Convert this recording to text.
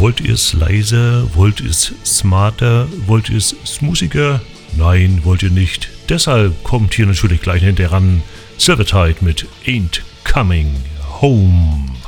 Wollt ihr es leiser? Wollt ihr es smarter? Wollt ihr es smoothiger? Nein, wollt ihr nicht. Deshalb kommt hier natürlich gleich hinterher ran Silvertide mit Ain't Coming Home.